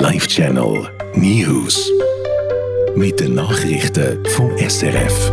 Live Channel News. Mit den Nachrichten vom SRF.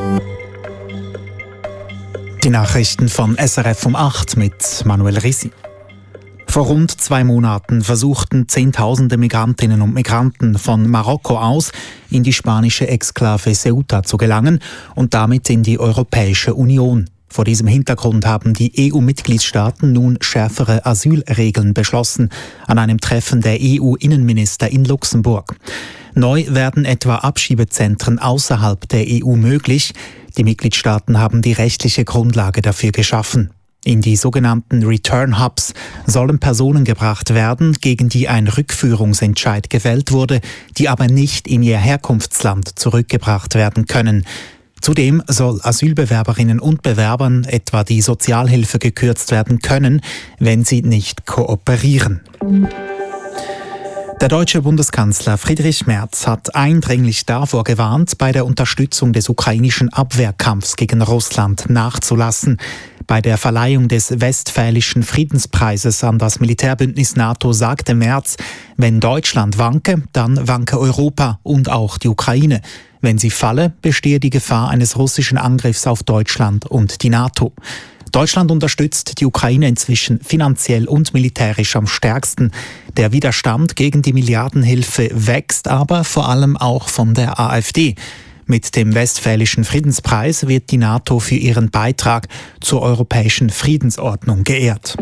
Die Nachrichten von SRF um 8 mit Manuel Risi. Vor rund 2 Monaten versuchten Zehntausende Migrantinnen und Migranten von Marokko aus in die spanische Exklave Ceuta zu gelangen und damit in die Europäische Union. Vor diesem Hintergrund haben die EU-Mitgliedstaaten nun schärfere Asylregeln beschlossen an einem Treffen der EU-Innenminister in Luxemburg. Neu werden etwa Abschiebezentren außerhalb der EU möglich. Die Mitgliedstaaten haben die rechtliche Grundlage dafür geschaffen. In die sogenannten Return Hubs sollen Personen gebracht werden, gegen die ein Rückführungsentscheid gefällt wurde, die aber nicht in ihr Herkunftsland zurückgebracht werden können. Zudem soll Asylbewerberinnen und Bewerbern etwa die Sozialhilfe gekürzt werden können, wenn sie nicht kooperieren. Der deutsche Bundeskanzler Friedrich Merz hat eindringlich davor gewarnt, bei der Unterstützung des ukrainischen Abwehrkampfs gegen Russland nachzulassen. Bei der Verleihung des Westfälischen Friedenspreises an das Militärbündnis NATO sagte Merz, wenn Deutschland wanke, dann wanke Europa und auch die Ukraine. Wenn sie falle, bestehe die Gefahr eines russischen Angriffs auf Deutschland und die NATO. Deutschland unterstützt die Ukraine inzwischen finanziell und militärisch am stärksten. Der Widerstand gegen die Milliardenhilfe wächst aber vor allem auch von der AfD. Mit dem Westfälischen Friedenspreis wird die NATO für ihren Beitrag zur europäischen Friedensordnung geehrt.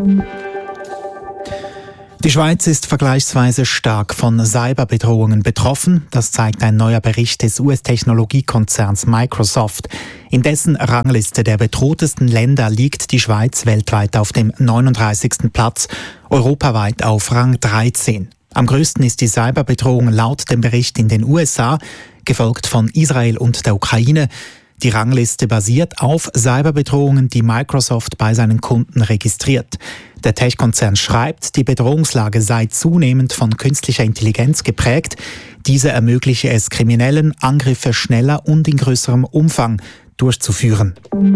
Die Schweiz ist vergleichsweise stark von Cyberbedrohungen betroffen. Das zeigt ein neuer Bericht des US-Technologiekonzerns Microsoft. In dessen Rangliste der bedrohtesten Länder liegt die Schweiz weltweit auf dem 39. Platz, europaweit auf Rang 13. Am größten ist die Cyberbedrohung laut dem Bericht in den USA, gefolgt von Israel und der Ukraine. Die Rangliste basiert auf Cyberbedrohungen, die Microsoft bei seinen Kunden registriert. Der Tech-Konzern schreibt, die Bedrohungslage sei zunehmend von künstlicher Intelligenz geprägt. Diese ermögliche es Kriminellen, Angriffe schneller und in größerem Umfang durchzuführen.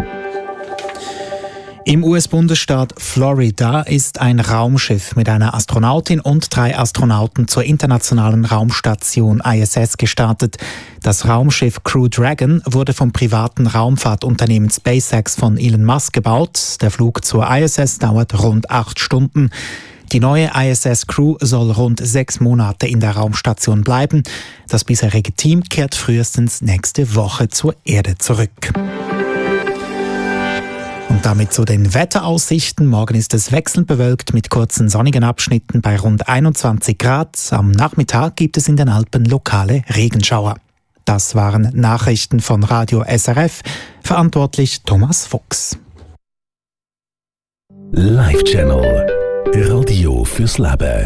Im US-Bundesstaat Florida ist ein Raumschiff mit einer Astronautin und 3 Astronauten zur internationalen Raumstation ISS gestartet. Das Raumschiff Crew Dragon wurde vom privaten Raumfahrtunternehmen SpaceX von Elon Musk gebaut. Der Flug zur ISS dauert rund 8 Stunden. Die neue ISS-Crew soll rund 6 Monate in der Raumstation bleiben. Das bisherige Team kehrt frühestens nächste Woche zur Erde zurück. Und damit zu den Wetteraussichten. Morgen ist es wechselnd bewölkt mit kurzen sonnigen Abschnitten bei rund 21 Grad. Am Nachmittag gibt es in den Alpen lokale Regenschauer. Das waren Nachrichten von Radio SRF. Verantwortlich Thomas Fuchs. Live Channel Radio fürs Leben.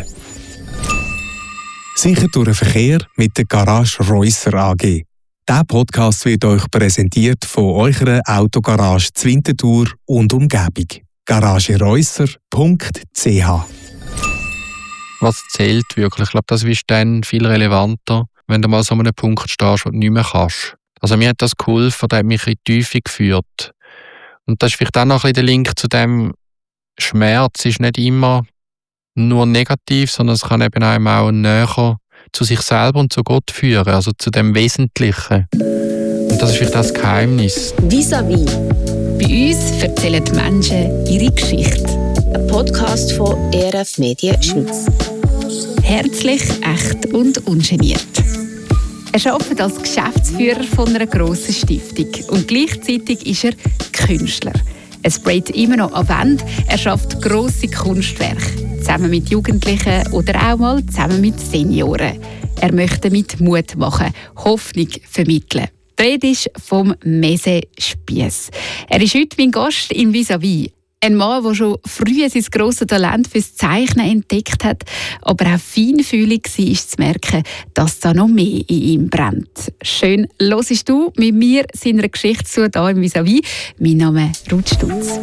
Sicher durch den Verkehr mit der Garage Reusser AG. Dieser Podcast wird euch präsentiert von eurer Autogarage Zwintertour und Umgebung. garagereusser.ch. Was zählt wirklich? Ich glaube, das ist dann viel relevanter, wenn du mal so an einem Punkt stehst, wo du nicht mehr kannst. Also mir hat das geholfen, das hat mich in die Tiefe geführt. Und das ist vielleicht auch noch ein bisschen der Link zu dem, Schmerz ist nicht immer nur negativ, sondern es kann eben einem auch näher zu sich selber und zu Gott führen, also zu dem Wesentlichen. Und das ist vielleicht das Geheimnis. Vis-à-vis. Bei uns erzählen die Menschen ihre Geschichte. Ein Podcast von ERF Medien Schweiz. Herzlich, echt und ungeniert. Er arbeitet als Geschäftsführer von einer grossen Stiftung und gleichzeitig ist er Künstler. Er sprayt immer noch an Wände, er schafft grosse Kunstwerke, zusammen mit Jugendlichen oder auch mal zusammen mit Senioren. Er möchte mit Mut machen, Hoffnung vermitteln. Die Rede ist vom Mese Spiess. Er ist heute mein Gast im Vis-à-vis. Ein Mann, der schon früh sein grosses Talent fürs Zeichnen entdeckt hat, aber auch feinfühlig war, zu merken, dass da noch mehr in ihm brennt. Schön hörst du mit mir seiner Geschichte zu hier im Vis-à-vis. Mein Name ist Ruth Stutz.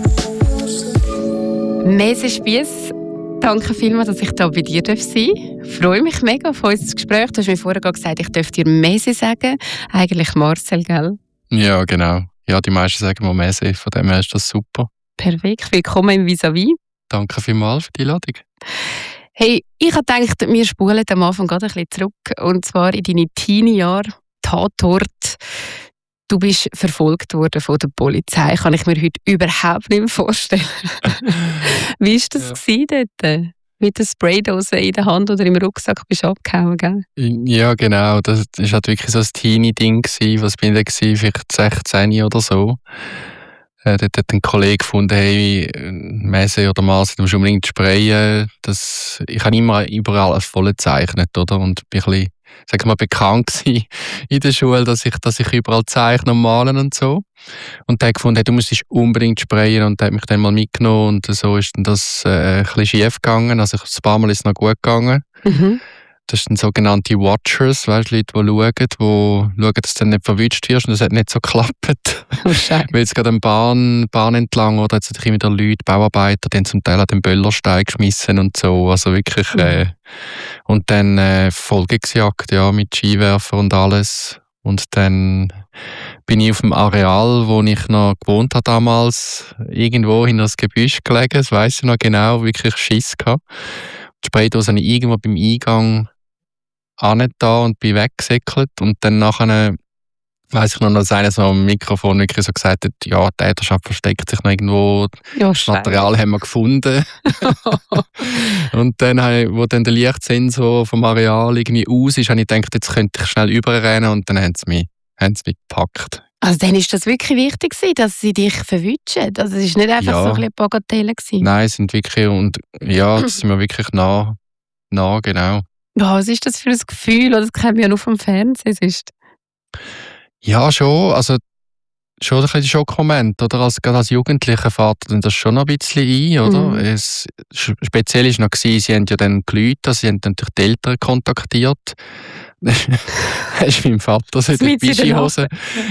Mese Spiess, danke vielmals, dass ich hier bei dir sein darf. Ich freue mich mega auf unser Gespräch. Du hast mir vorher gesagt, ich darf dir Mese sagen. Eigentlich Marcel, gell? Ja, genau. Ja, die meisten sagen mir Mese, von dem her ist das super. Perfekt, willkommen im Vis-à-vis. Danke vielmals für die Einladung. Hey, ich habe gedacht, wir spulen am Anfang gerade ein bisschen zurück. Und zwar in deine Teenie-Jahre, Tatort. Du bist verfolgt worden von der Polizei. Kann ich mir heute überhaupt nicht mehr vorstellen. Wie war das dort? Mit der Spraydose in der Hand oder im Rucksack bist du abgehauen, gell? Ja, genau. Das war halt wirklich so ein Teenie-Ding. Was bin ich da? Vielleicht 16 oder so. Dort hat ein Kollege gefunden, hey, Messe oder Masse, du musst unbedingt sprayen. Ich habe immer überall alles voll gezeichnet, oder? Und bin ein bisschen, sag mal, bekannt gewesen in der Schule, dass ich überall zeichne und malen und so. Und der hat gefunden, hey, du musst unbedingt sprayen, und der hat mich dann mal mitgenommen, und so ist dann das ein bisschen schief gegangen. Also ein paar Mal ist es noch gut gegangen. Mhm. Das sind sogenannte Watchers, weißt, Leute, die schauen, dass du nicht verwünscht wirst, und das hat nicht so geklappt. Oh, weil jetzt gerade eine Bahn entlang, oder jetzt sind wieder Leute, Bauarbeiter, die zum Teil an den Böllerstein geschmissen und so, also wirklich. Und dann Verfolgungsjagd, ja, mit Skiwerfer und alles. Und dann bin ich auf dem Areal, wo ich noch gewohnt habe damals, irgendwo hinter das Gebüsch gelegen, das weiss ich noch genau, wirklich Schiss gehabt. Die Spraydose habe ich irgendwo beim Eingang da und bin weggesäckelt, und dann nachher weiss ich noch, dass einer so am Mikrofon wirklich so gesagt hat, ja, die Täterschaft versteckt sich noch irgendwo, ja, das Material haben wir gefunden. Und dann, wo dann der Lichtsensor vom Areal irgendwie aus ist, habe ich gedacht, jetzt könnte ich schnell überrennen, und dann haben sie mich gepackt. Also dann ist das wirklich wichtig gewesen, dass sie dich verwünschen? Also es war nicht einfach so ein bisschen Bagatelle gewesen? Nein, es sind wirklich, und ja, das sind wir wirklich nah, genau. Was ist das für ein Gefühl? Das kennen wir ja nur vom Fernsehen. Ja, schon. Also schon ein bisschen Schockmoment, oder? Gerade als Jugendlicher fährt dann das schon noch ein bisschen ein, oder? Speziell war noch, sie haben ja dann geläutet, sie haben natürlich die Eltern kontaktiert. Hast meinem Vater so die Bischihose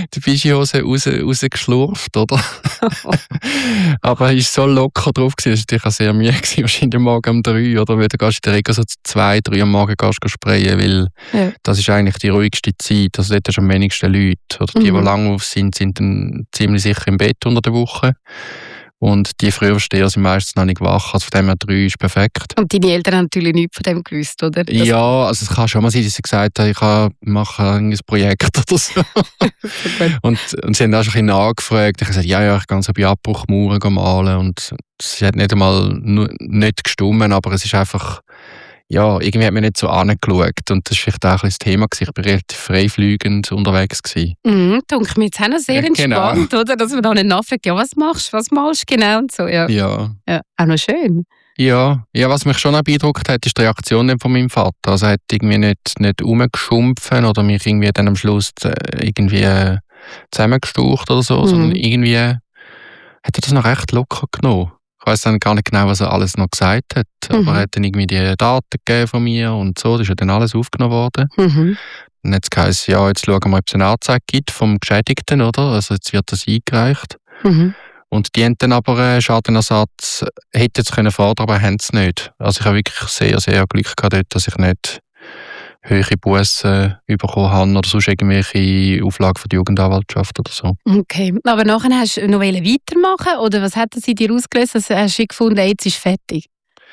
rausgeschlurft, oder? Aber er war so locker drauf, dass ich natürlich auch sehr müde war, wahrscheinlich morgen um 3, oder? Weil du gehst in der Regel so 2, 3 am Morgen sprayen, weil das ist eigentlich die ruhigste Zeit. Also dort hast du am wenigsten Leute. Oder die lang auf sind dann ziemlich sicher im Bett unter der Woche. Und die Frühaufsteher sind meistens noch nicht wach. Also von dem her 3 ist perfekt. Und deine Eltern haben natürlich nichts von dem gewusst, oder? Ja, also es kann schon mal sein, dass sie gesagt haben, ich mache ein Projekt oder so. und sie haben auch schon ein bisschen nachgefragt. Ich habe gesagt, ja, ich kann so bei Abbruchmauern malen. Und sie hat nicht einmal nicht gestummen, aber es ist einfach, ja, irgendwie hat man nicht so angeschaut. Und das war vielleicht auch ein bisschen das Thema. Ich war relativ freifliegend unterwegs. Denke mir jetzt auch noch sehr entspannt, genau. Oder? Dass man da nicht nachfragt, ja, was machst du, was malst du genau und so. Ja. Auch noch schön. Ja, was mich schon beeindruckt hat, ist die Reaktion von meinem Vater. Also er hat irgendwie nicht rumgeschumpfen oder mich irgendwie dann am Schluss irgendwie zusammengestaucht oder so, sondern irgendwie hat er das noch recht locker genommen. Ich weiss dann gar nicht genau, was er alles noch gesagt hat. Aber er hat dann irgendwie die Daten gegeben von mir und so. Das ist ja dann alles aufgenommen worden. Und jetzt heisst es, ja, jetzt schauen wir, ob es eine Anzeige gibt vom Geschädigten, oder? Also jetzt wird das eingereicht. Und die haben dann aber Schadenersatz, hätten es können fordern, aber haben es nicht. Also ich habe wirklich sehr, sehr Glück gehabt dort, dass ich nicht hohe Bussen bekommen habe oder sonst irgendwelche Auflagen von der Jugendanwaltschaft oder so. Okay, aber nachher hast du noch weitermachen oder was hat das in dir ausgelöst? Also hast du gefunden, jetzt ist fertig?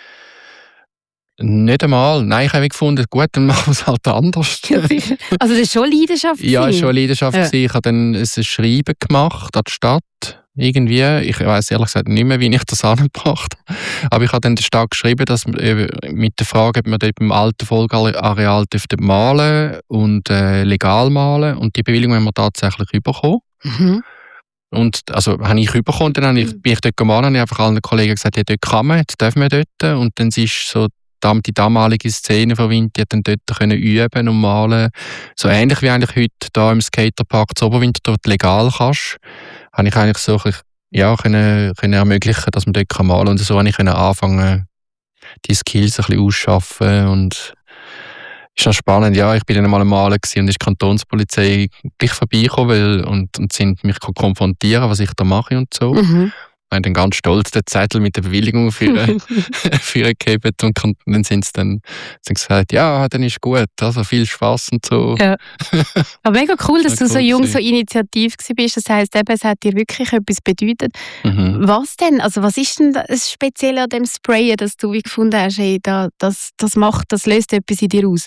Nicht einmal. Nein, ich habe gefunden, gut, dann machen wir es halt anders. Also das ist schon Leidenschaft? Ja, es war schon Leidenschaft. Ja. Ich habe dann ein Schreiben gemacht an die Stadt. Irgendwie. Ich weiss ehrlich gesagt nicht mehr, wie ich das angebracht habe. Aber ich habe dann der Stadt geschrieben, dass mit der Frage, ob wir dort im alten Folgeareal malen und legal malen. Und die Bewilligung haben wir tatsächlich bekommen. Und also habe ich bekommen, dann bin ich dort malen und habe einfach allen Kollegen gesagt, ja, dort kann man, jetzt dürfen wir dort. Und dann ist so die damalige Szene von Winter, die dann dort üben und malen. So ähnlich wie eigentlich heute hier im Skaterpark zu Oberwinter dort legal kannst, habe ich eigentlich so können ermöglichen, dass man dort malen kann. Und so habe ich anfangen, die Skills ein bisschen ausschaffen. Und ist noch spannend. Ja, ich bin dann mal am Malen und ist die Kantonspolizei gleich vorbeigekommen und sind mich konfrontieren, was ich da mache und so. haben dann ganz stolz den Zettel mit der Bewilligung für gegeben und dann sind sie dann gesagt, ja, dann ist gut, also viel Spaß und so. Ja. Aber mega cool, dass du so jung, gewesen. so initiativ bist. Das heisst, eben, es hat dir wirklich etwas bedeutet. Mhm. Was denn? Also was ist denn das Spezielle an dem Sprayen, dass du wie gefunden hast, hey, das löst etwas in dir aus?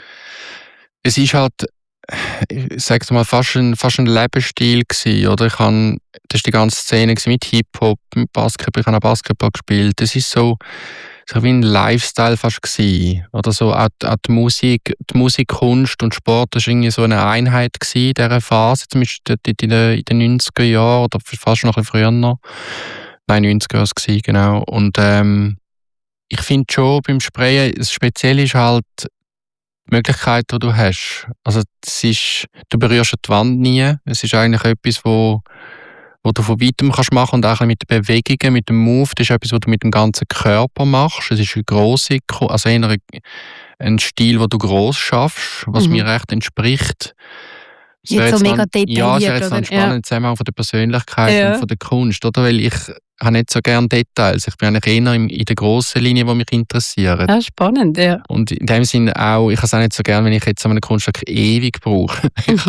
Es ist halt, ich sag's mal, fast ein Lebensstil gewesen, oder? Das war die ganze Szene mit Hip-Hop, mit Basketball, ich habe auch Basketball gespielt. Das ist so wie ein Lifestyle fast gewesen. Oder so auch die Musik, Kunst und Sport, das war irgendwie so eine Einheit gewesen in dieser Phase, zumindest in den 90er Jahren oder fast noch ein bisschen früher noch. Nein, 90er war es, genau. Und ich finde schon beim Sprayen, das Spezielle ist halt die Möglichkeit, die du hast. Also du berührst die Wand nie. Es ist eigentlich etwas, wo du von weitem kannst machen und auch mit den Bewegungen, mit dem Move. Das ist etwas, was du mit dem ganzen Körper machst. Es ist also eher ein Stil, wo du gross schaffst, was mir recht entspricht. Jetzt so mega detailliert, ja, es wäre jetzt ein spannender Zusammenhang von der Persönlichkeit und von der Kunst, oder? Weil ich habe nicht so gerne Details. Ich bin eigentlich eher in der grossen Linie, die mich interessieren. Ja, spannend, ja. Und in dem Sinne auch, ich habe es auch nicht so gerne, wenn ich jetzt an einem Kunststück ewig brauche.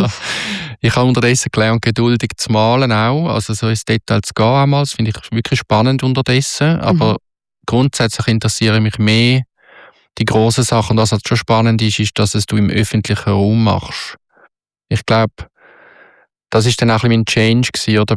Ich habe unterdessen gelernt, geduldig zu malen auch, also so ins Detail zu gehen einmal. Das finde ich wirklich spannend unterdessen. Aber grundsätzlich interessieren mich mehr die grossen Sachen. Und was halt schon spannend ist, dass es du im öffentlichen Raum machst. Ich glaube, das ist dann auch ein bisschen mein Change gewesen, oder?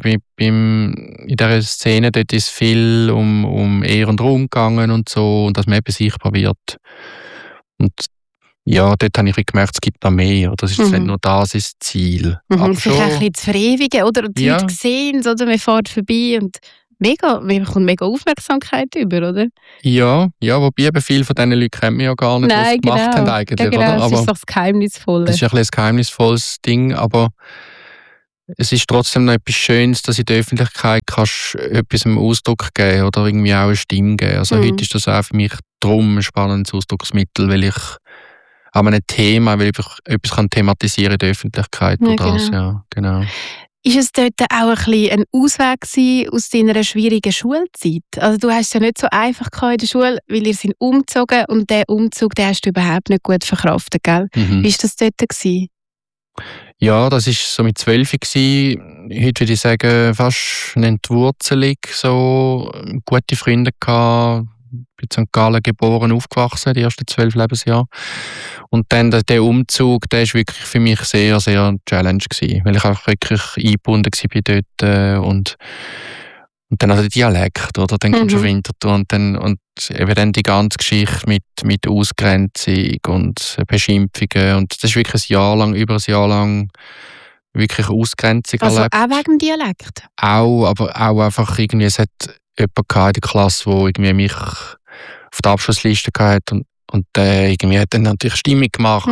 In dieser Szene, dort ist viel um Ehr und Ruhm gegangen und so, und dass man eben sichtbar wird. Und ja, dort habe ich gemerkt, es gibt noch mehr, oder? Das ist nicht nur das Ziel. Aber sich ein bisschen zu verewigen, oder? Die Leute sehen es, oder? Man fährt vorbei und man bekommt mega Aufmerksamkeit über, oder? Ja, wobei eben viele von diesen Leuten kennen wir ja gar nicht, was sie gemacht haben eigentlich. Ja, genau. Oder? Aber das ist doch das Geheimnisvolle. Das ist ein bisschen ein geheimnisvolles Ding, aber es ist trotzdem noch etwas Schönes, dass in der Öffentlichkeit kannst etwas einen Ausdruck geben oder irgendwie auch eine Stimme geben. Also heute ist das auch für mich drum ein spannendes Ausdrucksmittel, weil ich an einem Thema, weil ich etwas thematisieren in der Öffentlichkeit. Ja, oder genau. Ja, genau. Ist es dort auch ein bisschen ein Ausweg gewesen aus deiner schwierigen Schulzeit? Also du hast es ja nicht so einfach in der Schule, weil ihr sind umgezogen und den Umzug, den hast du überhaupt nicht gut verkraftet, gell? Wie war das dort gewesen? Ja, das war so mit 12 gewesen. Heute würde ich sagen, fast eine Entwurzelung. So gute Freunde gehabt. Ich bin in St. Gallen geboren, aufgewachsen, die ersten 12 Lebensjahre. Und dann der Umzug, der war wirklich für mich sehr, sehr eine Challenge gewesen, weil ich auch wirklich eingebunden war dort. Und dann also der Dialekt, oder? Dann kommst du auf Winterthur und eben dann die ganze Geschichte mit Ausgrenzung und Beschimpfungen. Und das ist wirklich über ein Jahr lang wirklich Ausgrenzung erlebt. Also auch wegen dem Dialekt? Auch, aber auch einfach irgendwie, es hat jemand in der Klasse, der irgendwie mich auf der Abschlussliste hatte und der irgendwie hat dann natürlich Stimmung gemacht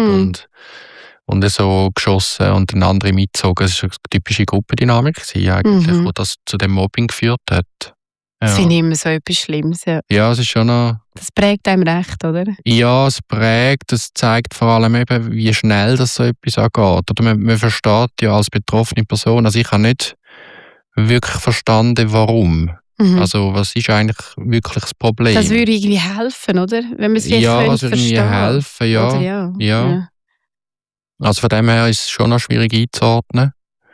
und so geschossen und den anderen mitgezogen. Das war eine typische Gruppendynamik eigentlich, die das zu dem Mobbing geführt hat. Ja. Das finde ich immer so etwas Schlimmes. Ja, es ist schon noch... Das prägt einem recht, oder? Ja, es prägt, es zeigt vor allem eben, wie schnell das so etwas angeht. Oder man versteht ja als betroffene Person, also ich habe nicht wirklich verstanden, warum. Also was ist eigentlich wirklich das Problem? Das würde irgendwie helfen, oder? Wenn man es irgendwie helfen, ja. Oder ja. Also von dem her war es schon noch schwierig einzuordnen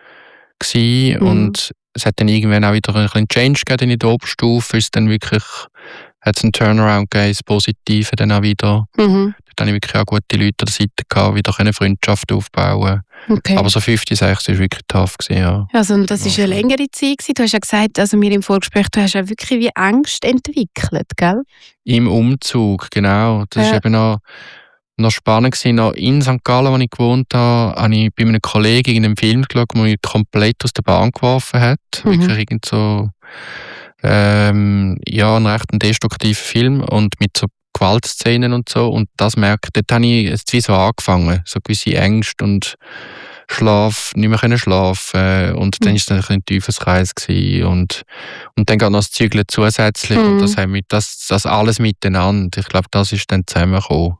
und es hat dann irgendwann auch wieder ein bisschen Change gegeben in der Oberstufe, ist dann wirklich, hat es einen Turnaround gegeben, das Positive dann auch wieder. Da hatte ich wirklich auch gute Leute an der Seite gehabt, wieder eine Freundschaft aufbauen. Okay. Aber so 5., 6. war wirklich tough gewesen, ja. Also und das war eine längere Zeit gewesen. Du hast ja gesagt, also mir im Vorgespräch, du hast ja wirklich wie Angst entwickelt, gell? Im Umzug, genau. Das ist eben noch spannend gewesen. Noch in St. Gallen, wo ich gewohnt habe ich bei einem Kollegen in einem Film geschaut, der mich komplett aus der Bahn geworfen hat. Wirklich irgend so einen recht destruktiven Film und mit so Gewaltszenen und so. Und das dort habe ich es wie so angefangen. So gewisse Ängste und nicht mehr können schlafen. Und dann war es ein bisschen ein Teufelskreis gewesen. Und dann geht noch das Zügeln zusätzlich. Und das haben wir, das alles miteinander. Ich glaube, das ist dann zusammengekommen.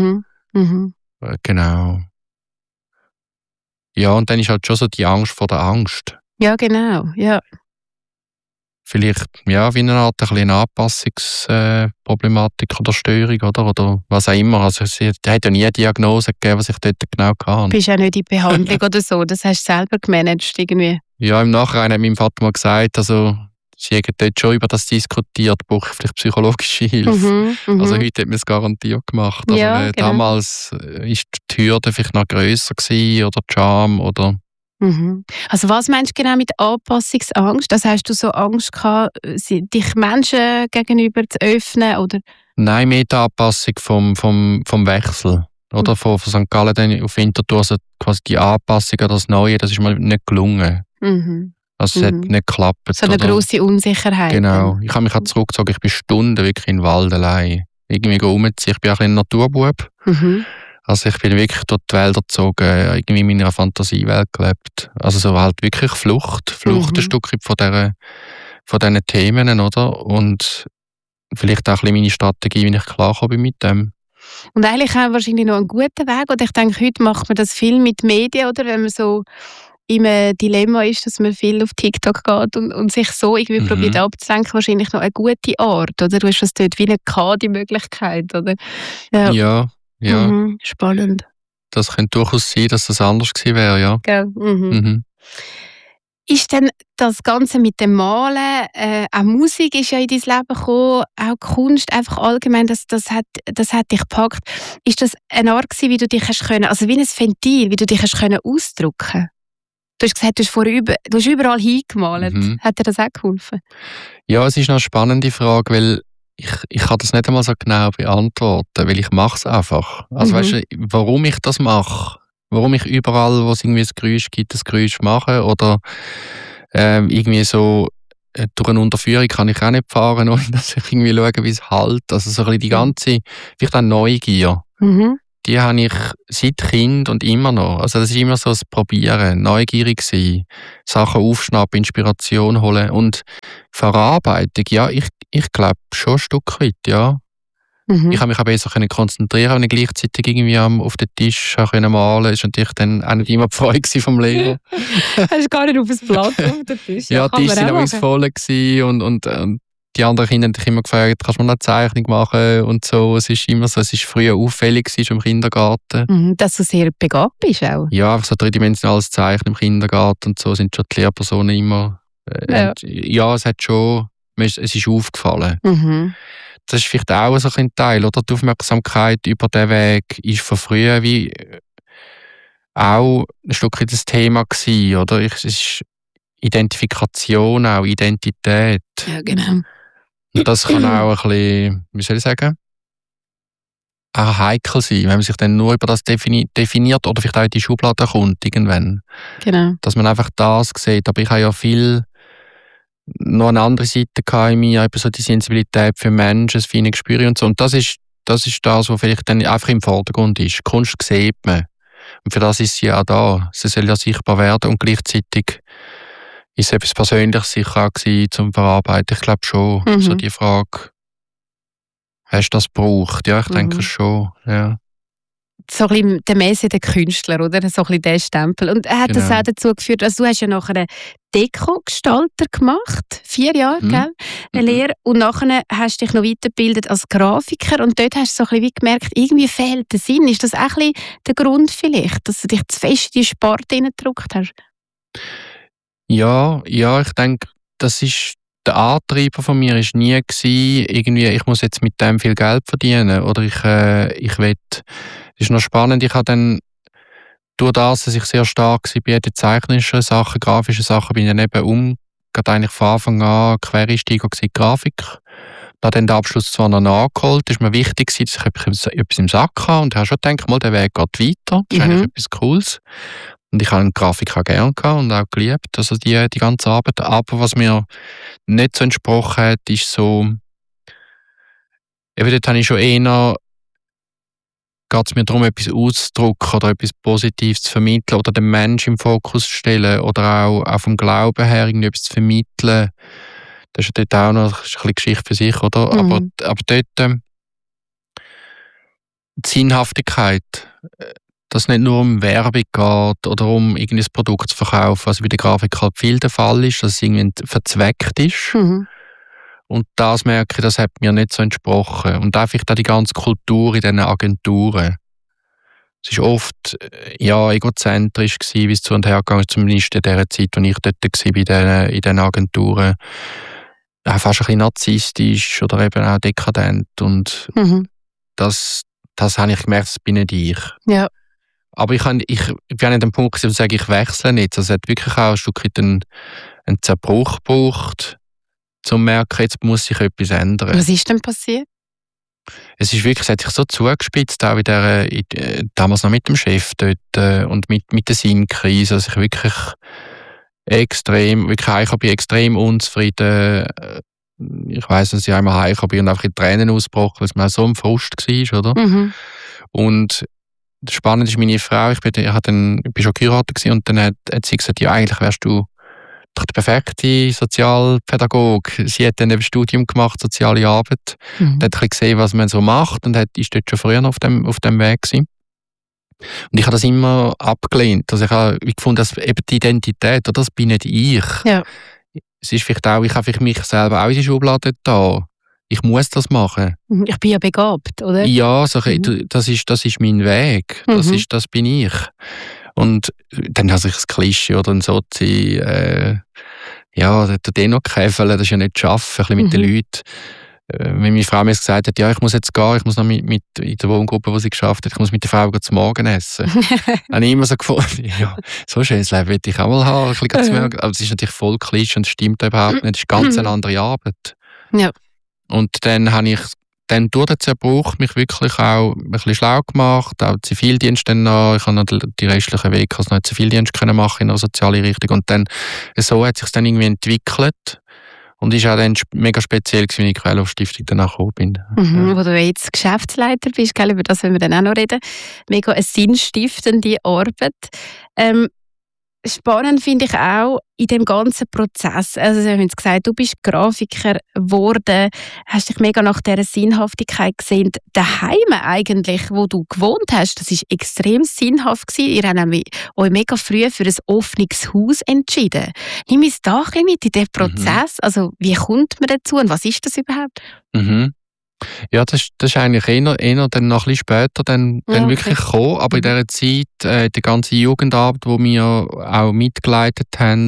Genau. Ja, und dann ist halt schon so die Angst vor der Angst. Ja, genau, ja. vielleicht ja, wie eine Art eine Anpassungsproblematik oder Störung oder was auch immer. Also sie hat ja nie eine Diagnose gegeben, was ich dort genau hatte. Du bist ja nicht in Behandlung oder so, das hast du selber gemanagt irgendwie. Ja, im Nachhinein hat mein Vater mal gesagt, also sie haben dort schon über das diskutiert, brauche ich vielleicht psychologische Hilfe. Also heute hat man es garantiert gemacht, aber Ja, genau. damals ist die Hürde vielleicht noch grösser gewesen, oder die Scham oder... Also was meinst du genau mit Anpassungsangst? Das hast du so Angst gehabt, dich Menschen gegenüber zu öffnen, oder? Nein, mehr die Anpassung vom Wechsel. Oder von St. Gallen dann auf Winterthur, also quasi die Anpassung an das Neue, das ist mir nicht gelungen. Also es hat nicht geklappt. So eine grosse Unsicherheit. Genau. Ich habe mich auch zurückgezogen, ich bin Stunden wirklich in den Wald allein. Irgendwie rumziehen. Ich bin auch ein Naturbub. Also ich bin wirklich durch die Wälder gezogen, irgendwie in meiner Fantasiewelt gelebt. Also so halt wirklich Flucht ein Stück von diesen Themen, oder? Und vielleicht auch ein bisschen meine Strategie, wie ich klargekommen bin mit dem. Und eigentlich auch wahrscheinlich noch einen guten Weg. Und ich denke, heute macht man das viel mit Medien, oder? Wenn man so im Dilemma ist, dass man viel auf TikTok geht und sich so irgendwie probiert abzulenken, wahrscheinlich noch eine gute Art, oder? Du hast das dort wie nicht gehabt, die Möglichkeit, oder? Ja. Spannend. Das könnte durchaus sein, dass das anders gewesen wäre, ja. Gell? Ist denn das Ganze mit dem Malen, auch Musik ist ja in dein Leben gekommen, auch Kunst, einfach allgemein, das hat dich gepackt. Ist das eine Art gewesen, wie du dich hast können, also wie ein Ventil, wie du dich hast können ausdrücken? Du hast gesagt, du hast überall hingemalt. Hat dir das auch geholfen? Ja, es ist noch eine spannende Frage, weil ich kann das nicht einmal so genau beantworten, weil ich mache es einfach. Also weißt du, warum ich das mache? Warum ich überall, wo es irgendwie ein Geräusch gibt, das Geräusch mache? Oder irgendwie so durch eine Unterführung kann ich auch nicht fahren, ohne dass ich irgendwie schaue, wie es halt. Also so ein bisschen die ganze, vielleicht auch Neugier. Die habe ich seit Kind und immer noch. Also das ist immer so das Probieren, neugierig sein, Sachen aufschnappen, Inspiration holen und Verarbeitung. Ja, ich glaube schon ein Stück weit, ja. Ich habe mich auch besser konzentrieren, wenn ich gleichzeitig irgendwie auf den Tisch malen konnte. Das war natürlich dann auch nicht immer die Freude vom Lehrer. Hast du gar nicht auf das Blatt auf den Tisch? Ja, die Tische waren voll und die anderen Kinder haben dich immer gefragt, kannst du mir eine Zeichnung machen und so. Es ist immer so, es war früher auffällig schon im Kindergarten. Dass du sehr begabt bist auch. Ja, einfach so dreidimensionales Zeichnen im Kindergarten und so sind schon die Lehrpersonen immer... ja, es hat schon... Es ist aufgefallen. Das ist vielleicht auch so ein Teil, oder? Die Aufmerksamkeit über diesen Weg ist von früher wie auch ein Stück das Thema gewesen, oder? Es ist Identifikation, auch Identität. Ja, genau. Und das kann auch ein bisschen, wie soll ich sagen, auch heikel sein, wenn man sich dann nur über das definiert oder vielleicht auch in die Schublade kommt irgendwann. Genau. Dass man einfach das sieht. Aber ich habe ja viel noch eine andere Seite in mir, eben so die Sensibilität für Menschen, das feine Gespür und so. Und das ist das, was vielleicht dann einfach im Vordergrund ist. Kunst sieht man. Und für das ist sie auch da. Sie soll ja sichtbar werden und gleichzeitig ist es etwas Persönliches sicher auch gewesen, zum Verarbeiten. Ich glaube schon, so die Frage, hast du das gebraucht? Ja, ich denke schon, ja. So ein bisschen der Messe der Künstler, oder? So ein bisschen der Stempel. Und hat das auch dazu geführt, also du hast ja nachher einen Deko-Gestalter gemacht, 4 Jahre, gell? Eine Lehre. Und nachher hast du dich noch weitergebildet als Grafiker und dort hast du so ein bisschen gemerkt, irgendwie fehlt der Sinn. Ist das auch ein bisschen der Grund vielleicht, dass du dich zu fest in die Sparte hineingedrückt hast? Ja, ich denke, das ist der Antreiber von mir war nie irgendwie, ich muss jetzt mit dem viel Geld verdienen oder ich will. Das ist noch spannend, ich habe dann durch das, dass ich sehr stark war bei den zeichnischen Sachen, grafischen Sachen, bin ich dann eben gerade eigentlich von Anfang an Quereinsteiger in Grafik. Da dann den Abschluss zwar noch nachgeholt, ist mir wichtig, dass ich etwas im Sack habe und habe schon gedacht, der Weg geht weiter, das ist eigentlich etwas Cooles. Und ich habe Grafik auch gerne gehabt und auch geliebt, also die ganze Arbeit. Aber was mir nicht so entsprochen hat, ist so, eben dort habe ich schon eher, geht es mir darum, etwas auszudrücken oder etwas Positives zu vermitteln oder den Menschen im Fokus zu stellen oder auch vom Glauben her irgendwie etwas zu vermitteln. Das ist ja dort auch noch ein bisschen Geschichte für sich, oder? Aber dort die Sinnhaftigkeit, dass es nicht nur um Werbung geht oder um irgendein Produkt zu verkaufen, was bei der Grafik halt viel der Fall ist, dass es irgendwie verzweckt ist. Mhm. Und das merke ich, das hat mir nicht so entsprochen. Und auch vielleicht auch die ganze Kultur in diesen Agenturen. Es war oft egozentrisch, wie es zu und her gegangen ist, zumindest in der Zeit, als ich dort war in diesen Agenturen. Auch fast ein bisschen narzisstisch oder eben auch dekadent. Und das habe ich gemerkt, das bin nicht ich. Ja. Aber ich bin an dem Punkt, wo ich sage, ich wechsle nicht. Also es hat wirklich auch ein Stück einen Zerbruch gebraucht, um zu merken, jetzt muss sich etwas ändern. Was ist denn passiert? Es hat sich so zugespitzt, auch damals noch mit dem Chef dort und mit der Sinnkrise, dass ich wirklich ich bin extrem unzufrieden. Ich weiss, dass ich einmal heimgekommen bin und einfach in Tränen ausgebrochen, weil es mir so ein Frust war, oder? Mhm. Und das Spannende ist, meine Frau, ich bin schon geheiratet und dann hat sie gesagt, ja, eigentlich wärst du doch der perfekte Sozialpädagoge. Sie hat dann ein Studium gemacht, Soziale Arbeit, und hat ein bisschen gesehen, was man so macht und ist dort schon früher auf dem Weg gewesen. Und ich habe das immer abgelehnt. Also ich habe gefunden, dass eben die Identität, das bin nicht ich. Ja. Es ist vielleicht auch, ich habe vielleicht mich selber auch in die Schublade da. Ich muss das machen. Ich bin ja begabt, oder? Ja, das ist mein Weg. Das bin ich. Und dann habe ich das Klischee oder ein Sozi, der den noch käfeln, das ist ja nicht zu arbeiten, ein bisschen mit den Leuten. Wenn meine Frau mir gesagt hat, ja, ich muss jetzt gehen, ich muss noch mit in der Wohngruppe, die sie geschafft hat, ich muss mit der Frau zum Morgen essen. habe ich immer so gefunden, ja, so ein schönes Leben will ich auch mal haben. Aber es ist natürlich voll Klischee und es stimmt überhaupt nicht. Es ist ganz eine andere Arbeit. Ja. Und dann habe ich durch den Zerbruch mich wirklich auch ein bisschen schlau gemacht, auch Zivildienst dann noch. Ich habe noch die restlichen Wege noch Zivildienst machen in einer sozialen Richtung. Und dann, so hat sich dann irgendwie entwickelt. Und ist auch dann mega speziell, wie ich in die Quellow-Stiftung danach gekommen bin. Wo du jetzt Geschäftsleiter bist, gell, über das wollen wir dann auch noch reden. Mega eine sinnstiftende Arbeit. Spannend finde ich auch in dem ganzen Prozess. Also, Sie haben jetzt gesagt, du bist Grafiker geworden, hast dich mega nach dieser Sinnhaftigkeit gesehen. Daheim eigentlich, wo du gewohnt hast, das war extrem sinnhaft gewesen. Ihr habt euch mega früh für ein offenes Haus entschieden. Nimm uns da ein bisschen mit in den Prozess. Also, wie kommt man dazu und was ist das überhaupt? Ja, das ist eigentlich eher dann noch ein bisschen später dann wirklich gekommen. Aber in dieser Zeit, die ganze Jugendarbeit, die wir auch mitgeleitet haben,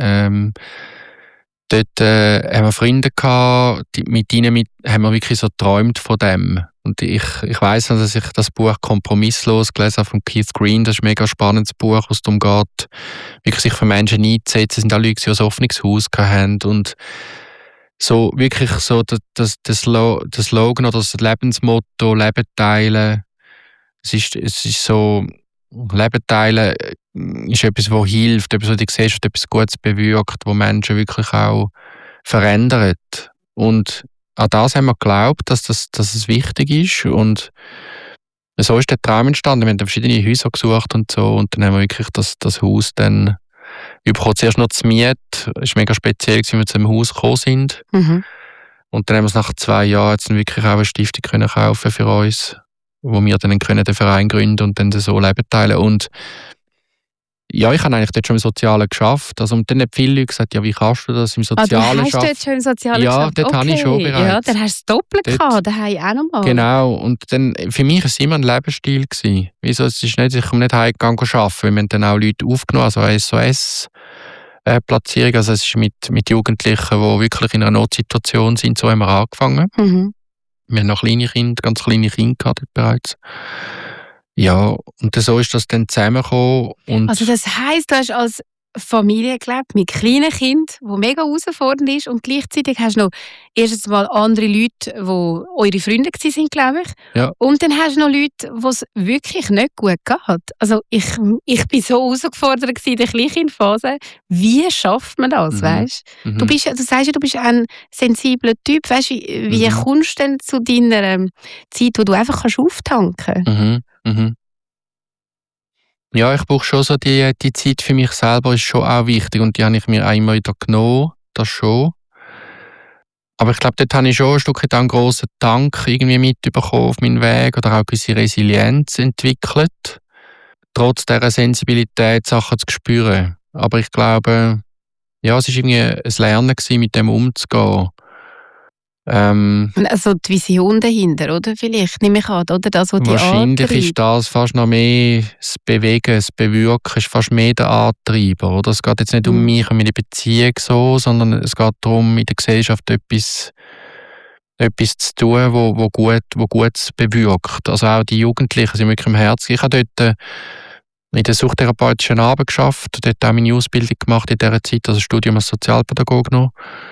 dort haben wir Freunde gehabt, mit ihnen haben wir wirklich so geträumt von dem. Und ich weiss, dass ich das Buch «Kompromisslos» gelesen habe von Keith Green. Das ist ein mega spannendes Buch, wo es darum geht, wirklich sich für Menschen einzusetzen. Es sind auch Leute, die ein offenes Haus hatten. Und so wirklich so das Slogan oder das Lebensmotto Leben teilen. Es ist so, Leben teilen ist etwas, das hilft, etwas, was du siehst, etwas Gutes bewirkt, wo Menschen wirklich auch verändert. Und an das haben wir geglaubt, dass es wichtig ist. Und so ist der Traum entstanden. Wir haben verschiedene Häuser gesucht und so. Und dann haben wir wirklich das Haus dann überkommen. Zuerst noch zu Miet. Es war mega speziell, als wir zu dem Haus gekommen sind. Und dann haben wir es nach 2 Jahren jetzt wirklich auch eine Stiftung können kaufen für uns, wo wir dann den Verein gründen und dann so Leben teilen. Und ja, ich habe eigentlich dort schon im Sozialen geschafft. Also, und dann haben viele Leute gesagt, ja, wie kannst du das im Sozialen schaffen? Du hast dort schon im Sozialen geschafft? Ja, dort habe ich schon bereits. Ja, dann hast du es doppelt gehabt, daheim auch nochmal. Genau, und dann, für mich war es immer ein Lebensstil gewesen. Wieso, es ist nicht, ich komme nicht heimgegangen arbeiten, wir haben dann auch Leute aufgenommen, also SOS-Platzierung, also es ist mit Jugendlichen, die wirklich in einer Notsituation sind, so haben wir angefangen. Wir haben noch kleine Kinder, ganz kleine Kinder gehabt bereits. Ja, und so ist das dann zusammengekommen. Und also das heisst, du hast als Familie gelebt, mit kleinen Kindern, die mega herausfordernd ist, und gleichzeitig hast du noch erstens mal andere Leute, die eure Freunde waren, glaube ich. Ja. Und dann hast du noch Leute, die es wirklich nicht gut geht. Also ich bin so herausgefordert in der Kleinkindphase. Wie schafft man das, weißt? Du sagst ja, du bist ein sensibler Typ. Weißt, wie kommst du denn zu deiner Zeit, wo du einfach auftanken kannst? Ja, ich brauche schon so die Zeit für mich selber, ist schon auch wichtig und die habe ich mir auch immer wieder genommen, das schon. Aber ich glaube, dort habe ich schon ein Stück einen grossen Dank irgendwie mitbekommen auf meinen Weg oder auch eine gewisse Resilienz entwickelt. trotz dieser Sensibilität Sachen zu spüren. Aber ich glaube, ja, es war irgendwie ein Lernen gewesen, mit dem umzugehen. Also die Vision dahinter, oder? Vielleicht, nehme ich an, oder? Das, was die wahrscheinlich antreibt. ist das fast noch mehr das Bewegen, das Bewirken, ist fast mehr der Antreiber. Oder? Es geht jetzt nicht um mich und meine Beziehung so, sondern es geht darum, in der Gesellschaft etwas zu tun, wo Gutes bewirkt. Also auch die Jugendlichen sind wirklich im Herzen. Ich habe dort in der suchtherapeutischen Arbeit gearbeitet, dort auch meine Ausbildung gemacht in dieser Zeit, also Studium als Sozialpädagoge noch.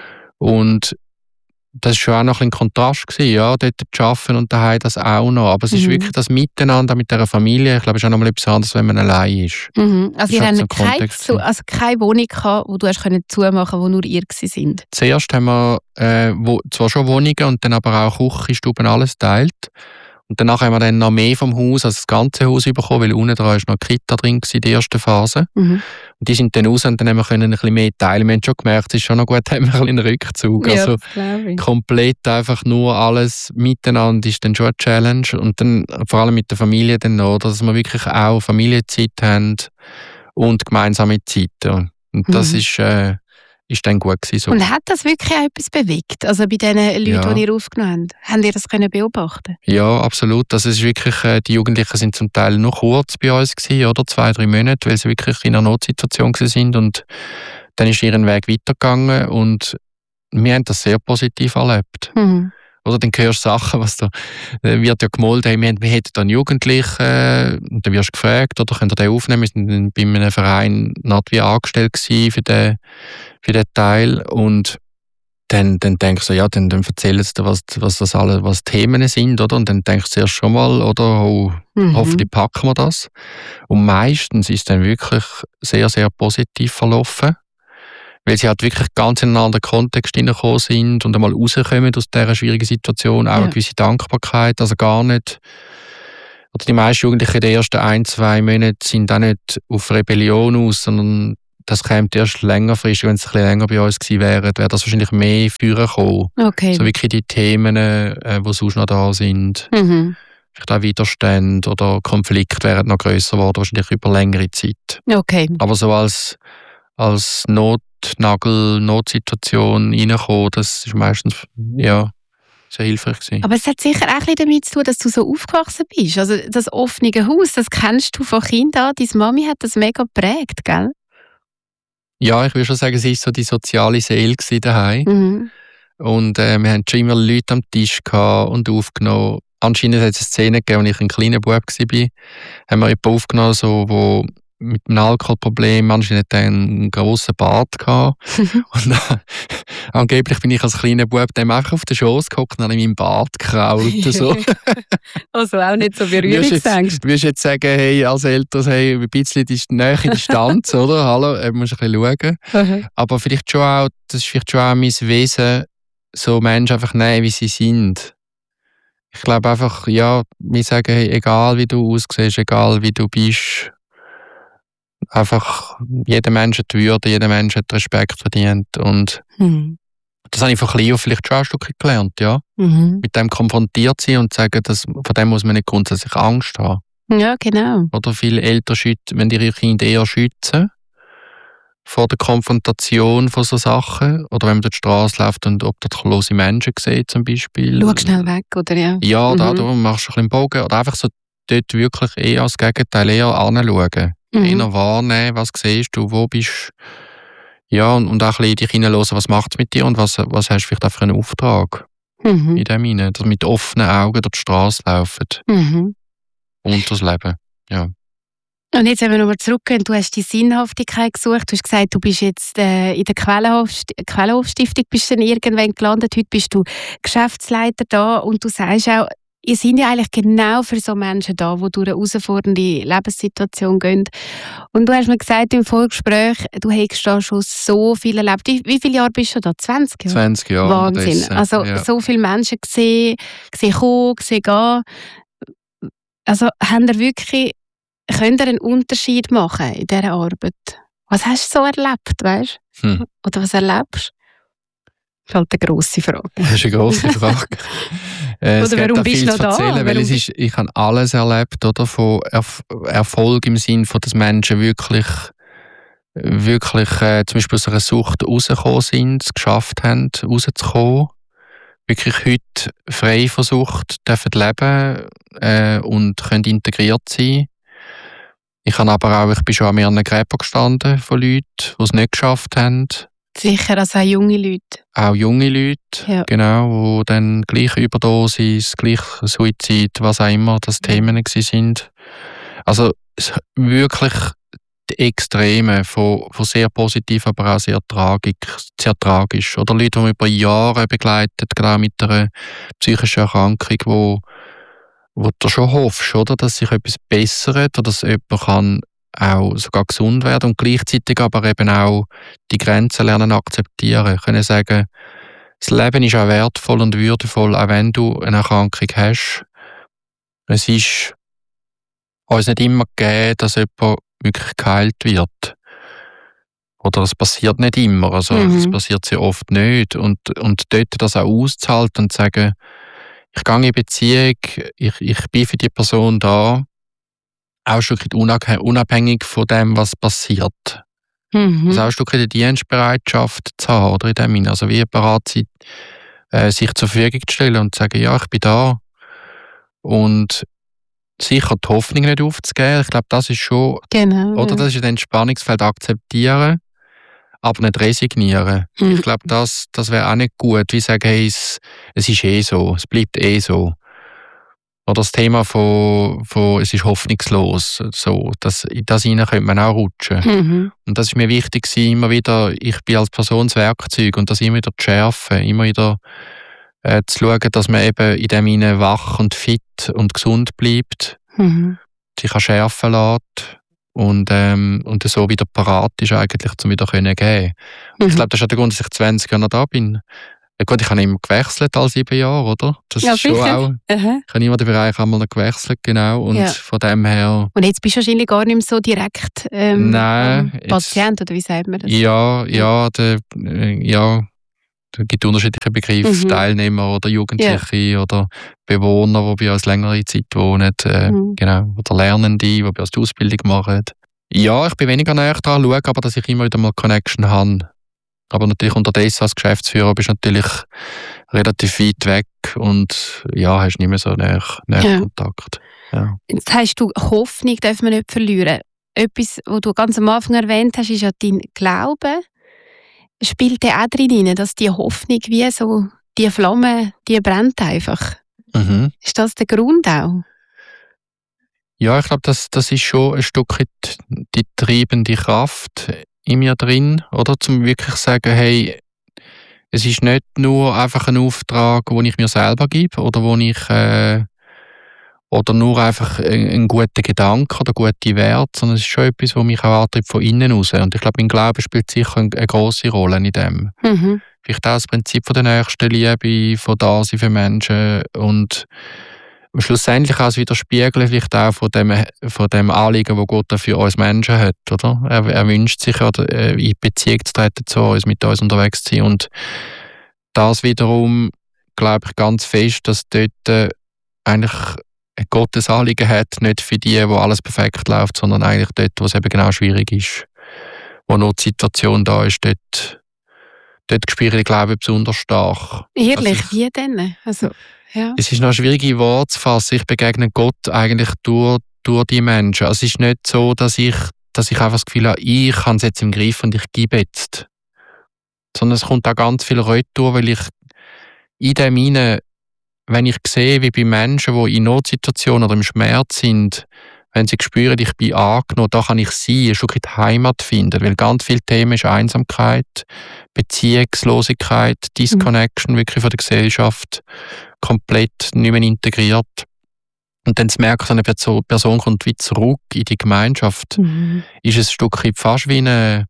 Und das war schon auch noch ein Kontrast gewesen, ja, dort zu arbeiten und daheim das auch noch. Aber es ist wirklich das Miteinander mit dieser Familie. Ich glaube, es ist auch noch mal etwas anderes, wenn man allein ist. Also ihr habt keine Wohnung gehabt, wo du hast zumachen konntest, wo nur ihr sind? Zuerst haben wir zwar schon Wohnungen und dann aber auch Küche, Stuben, alles teilt. Und danach haben wir dann noch mehr vom Haus, also das ganze Haus bekommen, weil unten dran war noch eine Kita drin in der ersten Phase. Und die sind dann raus und dann haben wir ein bisschen mehr teilen. Wir haben schon gemerkt, es ist schon noch gut, haben wir einen Rückzug. Ja, also komplett einfach nur alles miteinander ist dann schon eine Challenge. Und dann vor allem mit der Familie dann noch, dass wir wirklich auch Familienzeit haben und gemeinsame Zeiten. Und das ist dann gut gewesen. So. Und hat das wirklich auch etwas bewegt? Also bei den Leuten, die ihr aufgenommen habt? Habt ihr das können beobachten? Ja, absolut. Also es ist wirklich, die Jugendlichen sind zum Teil noch kurz bei uns gewesen, oder 2-3 Monate, weil sie wirklich in einer Notsituation sind und dann ist ihren Weg weitergegangen und wir haben das sehr positiv erlebt. Oder dann hörst du Sachen, was da wird ja gemolden, hey, wir hätten da einen Jugendlichen, und dann wirst du gefragt, oder könnt ihr den aufnehmen? Wir sind dann bei einem Verein nicht wie angestellt gewesen für den Teil und dann denkst du so, ja, dann erzählen sie dir, was Themen sind, oder? Und dann denkst du erst schon mal, oder, hoffentlich packen wir das. Und meistens ist es dann wirklich sehr, sehr positiv verlaufen. Weil sie halt wirklich ganz in einen anderen Kontext hineingekommen sind und einmal rauskommen aus dieser schwierigen Situation, auch eine gewisse Dankbarkeit, also gar nicht. Oder die meisten Jugendlichen in den ersten 1-2 Monaten sind auch nicht auf Rebellion aus, sondern das kommt erst längerfristig, wenn es ein bisschen länger bei uns gewesen wäre das wahrscheinlich mehr führen kommen. Okay. So wirklich die Themen, die sonst noch da sind. Vielleicht auch Widerstände oder Konflikte wären noch grösser geworden, wahrscheinlich über längere Zeit. Okay. Aber so als Notsituation reinkommen, das ist meistens sehr hilfreich gewesen. Aber es hat sicher auch ein bisschen damit zu tun, dass du so aufgewachsen bist. Also das offene Haus, das kennst du von Kind an. Deine Mami hat das mega geprägt, gell? Ja, ich würde schon sagen, es war so die soziale Seele daheim. Und wir hatten schon immer Leute am Tisch gehabt und aufgenommen. Anscheinend hat es eine Szene gegeben, als ich ein kleiner Bub war, haben wir jemanden aufgenommen, so, wo mit einem Alkoholproblem, anscheinend hat er einen grossen Bart gehabt. Und angeblich bin ich als kleiner Bub dem einfach auf den Schoss gehockt und habe in meinem Bart gekrault. So. Also auch nicht so Berührungsängste. Du würdest jetzt sagen, hey, als Eltern, hey, ein bisschen die nähe Distanz, oder? Hallo, musst ein bisschen schauen. Aber vielleicht schon auch, das ist vielleicht schon auch mein Wesen, so Menschen einfach nehmen, wie sie sind. Ich glaube einfach, ja, wir sagen, hey, egal wie du aussiehst, egal wie du bist, einfach, jeder Mensch hat die Würde, jeder Mensch hat Respekt verdient. Und das habe ich von klein auf vielleicht schon ein Stück gelernt, ja. Mit dem konfrontiert sein und sagen, von dem muss man nicht grundsätzlich Angst haben. Ja, genau. Oder viele Eltern wenn ihre Kinder eher schützen vor der Konfrontation von so Sachen. Oder wenn man durch die Straße läuft und obdachlose Menschen sieht zum Beispiel. Schau schnell weg, oder ja? Ja, da machst du ein bisschen Bogen. Oder einfach so dort wirklich eher als Gegenteil eher anschauen. Eher wahrnehmen, was siehst du, wo bist du. Ja, und auch ein bisschen dich hineinhören, was macht es mit dir und was hast du vielleicht auch für einen Auftrag in dem hinein. Dass mit offenen Augen durch die Straße laufen. Und das Leben, ja. Und jetzt, wenn wir nochmal zurückgehen, du hast die Sinnhaftigkeit gesucht, du hast gesagt, du bist jetzt in der Quellenhof-Stiftung bist dann irgendwann gelandet, heute bist du Geschäftsleiter da und du sagst auch, ihr seid ja eigentlich genau für so Menschen da, die durch eine herausfordernde Lebenssituation gehen. Und du hast mir gesagt im Vorgespräch, du hättest da schon so viel erlebt. Wie viele Jahre bist du da? 20 Jahre? 20 Jahre. Wahnsinn. Also so viele Menschen gesehen kommen, gesehen gehen. Also könnt ihr einen Unterschied machen in dieser Arbeit? Was hast du so erlebt, weißt du? Oder was erlebst du? Das ist halt eine grosse Frage. Das ist eine grosse Frage. Oder warum bist du noch da? Weil ich habe alles erlebt, oder? Von Erfolg im Sinne von, dass Menschen wirklich zum Beispiel aus einer Sucht rausgekommen sind, es geschafft haben, rauszukommen. Wirklich heute frei von Sucht dürfen leben und können integriert sein. Ich bin schon an mehreren Gräbern gestanden von Leuten, die es nicht geschafft haben. Sicher, also auch junge Leute. Auch junge Leute, ja. Genau, die dann gleich Überdosis, gleich Suizid, was auch immer das Themen sind. Also wirklich die Extreme von sehr positiv, aber auch sehr tragisch. Oder Leute, die man über Jahre begleitet, gerade mit einer psychischen Erkrankung, wo du schon hoffst, oder, dass sich etwas bessert oder dass jemand kann auch sogar gesund werden und gleichzeitig aber eben auch die Grenzen lernen akzeptieren. Können sagen, das Leben ist auch wertvoll und würdevoll, auch wenn du eine Erkrankung hast. Es ist uns nicht immer gegeben, dass jemand wirklich geheilt wird. Oder es passiert nicht immer, also es passiert sehr oft nicht. Und dort das auch auszuhalten und zu sagen, ich gehe in Beziehung, ich bin für die Person da, auch ein Stück unabhängig von dem, was passiert. Also auch ein Stück die Dienstbereitschaft zu haben, oder in dem Sinne. Also wie bereit sein, sich zur Verfügung zu stellen und zu sagen, ja, ich bin da. Und sicher die Hoffnung nicht aufzugeben. Ich glaube, das ist schon, oder das ist ein Spannungsfeld, akzeptieren, aber nicht resignieren. Ich glaube, das wäre auch nicht gut, wie sagen, hey, es ist eh so, es bleibt eh so. Oder das Thema von es ist hoffnungslos, so, in das hinein könnte man auch rutschen. Und das ist mir wichtig, immer wieder, ich bin als Person das Werkzeug und das immer wieder zu schärfen, immer wieder zu schauen, dass man eben in dem hinein wach und fit und gesund bleibt, sich kann schärfen lässt und so wieder parat ist eigentlich, um wieder geben können. Ich glaube, das ist auch der Grund, dass ich 20 Jahre noch da bin. Ja gut, ich habe immer gewechselt alle 7 Jahre, oder? Das ist schon auch. Ich habe immer den Bereich einmal noch gewechselt, genau. Und von dem her. Und jetzt bist du wahrscheinlich gar nicht mehr so direkt Patient, oder wie sagt man das? Ja, es gibt unterschiedliche Begriffe, Teilnehmer oder Jugendliche oder Bewohner, die bei uns längere Zeit wohnen, genau, oder Lernende, die bei uns die Ausbildung machen. Ja, ich bin weniger näher dran, schaue aber, dass ich immer wieder mal Connection habe. Aber natürlich unterdessen als Geschäftsführer bist du natürlich relativ weit weg und hast nicht mehr so näher Kontakt. Ja. Jetzt hast du Hoffnung, darf man nicht verlieren. Etwas, was du ganz am Anfang erwähnt hast, ist ja dein Glaube. Spielt der auch drin, dass die Hoffnung wie so, die Flamme, die brennt einfach? Ist das der Grund auch? Ja, ich glaube, das ist schon ein Stück die treibende Kraft in mir drin, oder? Zum wirklich sagen, hey, es ist nicht nur einfach ein Auftrag, den ich mir selber gebe, oder wo ich oder nur einfach ein guter Gedanke oder gute Werte, sondern es ist schon etwas, was mich auch antreibt von innen raus. Und ich glaube, mein Glaube spielt sicher eine grosse Rolle in dem. Vielleicht auch das Prinzip von der nächsten Liebe, von Dasein für Menschen und schlussendlich auch das Widerspiegeln vielleicht auch von dem Anliegen, das Gott für uns Menschen hat, oder? Er wünscht sich, in Beziehung zu treten zu uns, mit uns unterwegs zu sein. Und das wiederum, glaube ich ganz fest, dass dort eigentlich Gottes Anliegen hat, nicht für die, wo alles perfekt läuft, sondern eigentlich dort, wo es eben genau schwierig ist. Wo noch die Situation da ist, dort spüre ich, glaube ich, besonders stark. Ehrlich, wie denn? Also, ja. Es ist noch schwierig, in Worte zu fassen. Ich begegne Gott eigentlich durch die Menschen. Also es ist nicht so, dass ich einfach das Gefühl habe, ich habe es jetzt im Griff und ich gebe jetzt. Sondern es kommt auch ganz viel retour, weil ich in dem hinein, wenn ich sehe, wie bei Menschen, die in Notsituationen oder im Schmerz sind, wenn sie spüren, ich bin angenommen, da kann ich sein, ein Stück weit Heimat finden. Weil ganz viele Themen ist Einsamkeit, Beziehungslosigkeit, Disconnection wirklich von der Gesellschaft, komplett nicht mehr integriert. Und dann zu merken, so eine Person kommt wie zurück in die Gemeinschaft, ist es ein Stück weit fast wie eine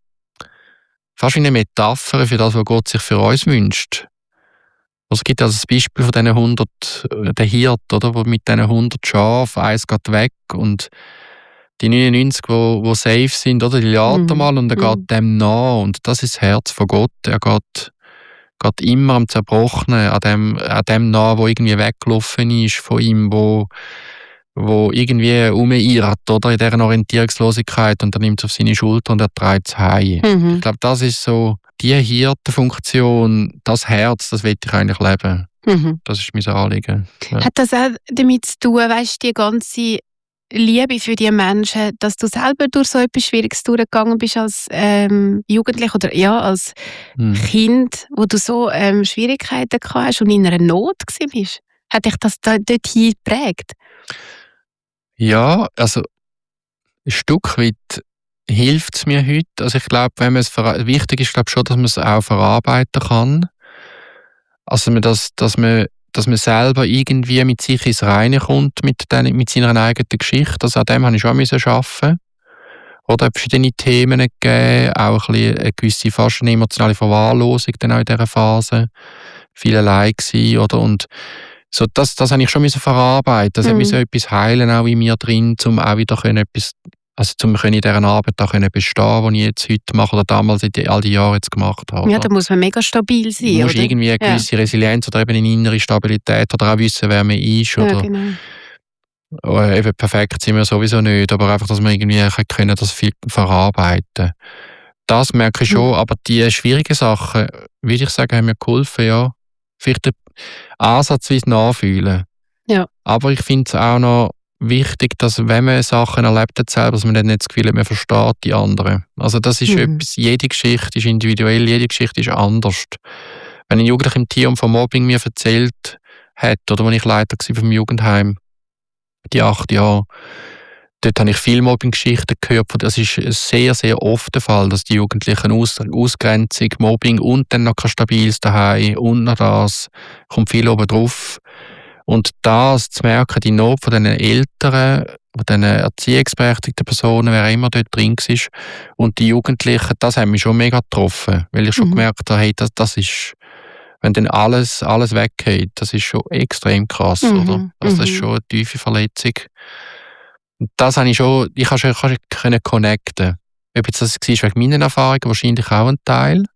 Metapher für das, was Gott sich für uns wünscht. Es gibt also das Beispiel von diesen 100, der Hirt, oder, wo mit diesen 100 Schafen, eins geht weg und die 99, die safe sind, oder, die lädt er mal und er geht dem nach. Und das ist das Herz von Gott. Er geht geht immer am Zerbrochenen, an dem nah, wo irgendwie weggelaufen ist von ihm, wo irgendwie umirrt, oder, in dieser Orientierungslosigkeit, und dann nimmt es auf seine Schulter und er trägt es heim. Ich glaube, das ist so die Hirtenfunktion, das Herz, das will ich eigentlich leben. Das ist mein Anliegen. Ja. Hat das auch damit zu tun, weißt du, die ganze Liebe für die Menschen, dass du selber durch so etwas Schwieriges durchgegangen bist als Jugendlicher oder ja, als Kind, wo du so Schwierigkeiten gehabt hast und in einer Not warst? Hat dich das dorthin geprägt? Ja, also ein Stück weit hilft es mir heute. Also ich glaube, wichtig ist, glaube schon, dass man es auch verarbeiten kann. Also dass man selber irgendwie mit sich ins Reine kommt mit seiner eigenen Geschichte. Also an dem habe ich schon arbeiten. Oder verschiedene Themen gegeben, auch eine gewisse fast eine emotionale Verwahrlosung dann auch in dieser Phase. Viel allein gewesen, oder? Und so, das habe ich schon verarbeiten. Das hat etwas heilen auch in mir drin, um auch wieder etwas, also zum in dieser Arbeit auch bestehen, die ich jetzt heute mache oder damals all die Jahre jetzt gemacht habe. Ja, da muss man mega stabil sein. Du musst irgendwie eine gewisse Resilienz oder eben eine innere Stabilität oder auch wissen, wer man ist. Oder, genau. Eben perfekt sind wir sowieso nicht, aber einfach, dass wir irgendwie können das viel verarbeiten. Das merke ich schon, aber die schwierigen Sachen, würde ich sagen, haben mir geholfen, ja. Vielleicht ansatzweise nachfühlen. Ja. Aber ich finde es auch noch wichtig, dass, wenn man Sachen erlebt hat selber, dass man dann nicht das Gefühl hat, man versteht die anderen. Also das ist etwas, jede Geschichte ist individuell, jede Geschichte ist anders. Wenn ein Jugendlicher im Team von Mobbing mir erzählt hat, oder als ich Leiter war vom Jugendheim, die 8 Jahre, dort habe ich viele Mobbing-Geschichten gehört. Das ist sehr, sehr oft der Fall, dass die Jugendlichen Ausgrenzung, Mobbing und dann noch kein stabiles Daheim und noch das, kommt viel oben drauf. Und das zu merken, die Not von diesen Eltern, von diesen erziehungsberechtigten Personen, wer immer dort drin war, und die Jugendlichen, das hat mich schon mega getroffen, weil ich schon gemerkt habe, hey, das ist, wenn dann alles weggeht, das ist schon extrem krass, oder? Also das ist schon eine tiefe Verletzung. Und das habe ich schon connecten. Ob jetzt das war wegen meinen Erfahrungen, wahrscheinlich auch ein Teil.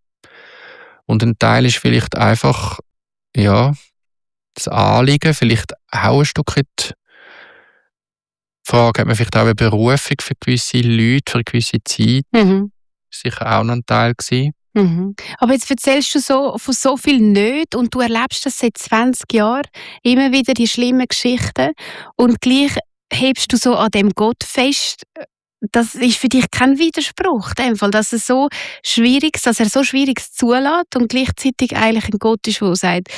Und ein Teil ist vielleicht einfach, ja, das Anliegen, vielleicht auch ein Stück weit die Frage, hat man vielleicht auch eine Berufung für gewisse Leute, für eine gewisse Zeit? Sicher auch noch ein Teil gewesen. Aber jetzt erzählst du von so viel nicht und du erlebst das seit 20 Jahren, immer wieder die schlimmen Geschichten und gleich hebst du so an dem Gott fest. Das ist für dich kein Widerspruch, in dem Fall, dass er so Schwieriges zulässt und gleichzeitig eigentlich ein Gott ist, der sagt,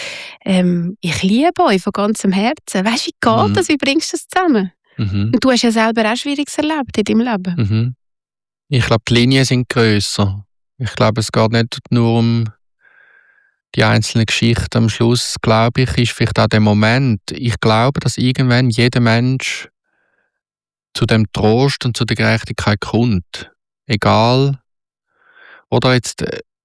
ich liebe euch von ganzem Herzen. Weißt du, wie geht das? Wie bringst du das zusammen? Und du hast ja selber auch Schwieriges erlebt in deinem Leben. Ich glaube, die Linien sind grösser. Ich glaube, es geht nicht nur um die einzelnen Geschichten. Am Schluss, glaube ich, ist vielleicht auch der Moment. Ich glaube, dass irgendwann jeder Mensch zu dem Trost und zu der Gerechtigkeit kommt. Egal. Oder jetzt,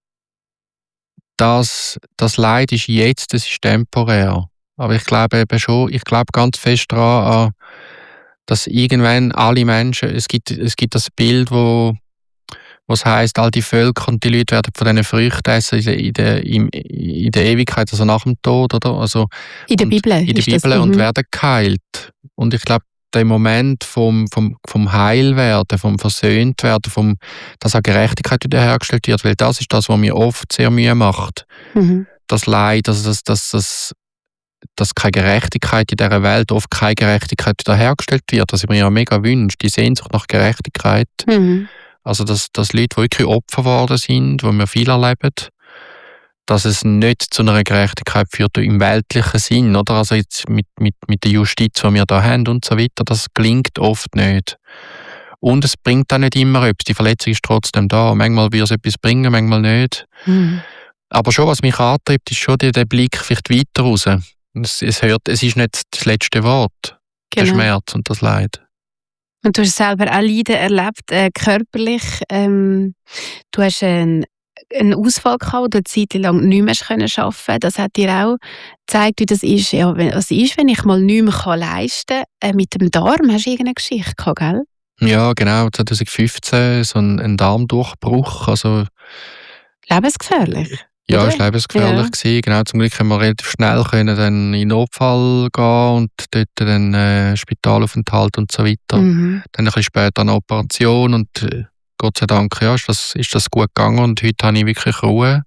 das Leid ist jetzt, das ist temporär. Aber ich glaube eben schon, ich glaube ganz fest daran, dass irgendwann alle Menschen, es gibt das Bild, was heisst, all die Völker und die Leute werden von diesen Früchten essen in der Ewigkeit, also nach dem Tod, oder? Also, in der Bibel. In der Bibel und werden geheilt. Und ich glaube, der Moment vom Heilwerden, vom Versöhntwerden, dass auch Gerechtigkeit wiederhergestellt wird, weil das ist das, was mir oft sehr Mühe macht. Das Leid, also dass keine Gerechtigkeit in dieser Welt, oft keine Gerechtigkeit wiederhergestellt wird, was ich mir ja mega wünsche, die Sehnsucht nach Gerechtigkeit. Also, dass Leute, die wirklich Opfer geworden sind, wo wir viel erleben, dass es nicht zu einer Gerechtigkeit führt im weltlichen Sinn, oder? Also jetzt mit der Justiz, die wir da haben und so weiter, das gelingt oft nicht. Und es bringt auch nicht immer etwas. Die Verletzung ist trotzdem da. Manchmal wird es etwas bringen, manchmal nicht. Aber schon, was mich antreibt, ist schon der Blick vielleicht weiter raus. Es ist nicht das letzte Wort. Genau. Der Schmerz und das Leid. Und du hast selber auch Leiden erlebt, körperlich. Du hast einen Ausfall gehabt, wo du eine Zeit lang nicht mehr arbeiten konntest. Das hat dir auch gezeigt, wie das ist. Ja, was ist, wenn ich mal nichts mehr leisten kann. Mit dem Darm hast du irgendeine Geschichte gehabt, gell? Ja, genau. 2015 so ein Darmdurchbruch. Also, lebensgefährlich? Ja, oder? es war lebensgefährlich gewesen. Genau, zum Glück können wir relativ schnell dann in den Notfall gehen und dort dann Spitalaufenthalt und so weiter. Dann ein bisschen später eine Operation und Gott sei Dank ist das gut gegangen und heute habe ich wirklich Ruhe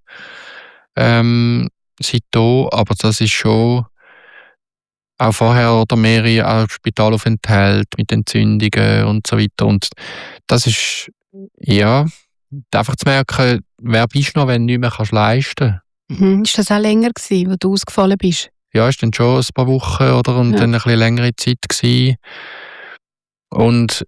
seitdem. Aber das ist schon auch vorher oder mehrere auch Spitalaufenthalte mit Entzündungen und so weiter. Und das ist, ja, einfach zu merken, wer bist du noch, wenn du nicht mehr leisten kannst. Ist das auch länger gewesen, wo du ausgefallen bist? Ja, ist dann schon ein paar Wochen und dann ein bisschen längere Zeit gewesen. Und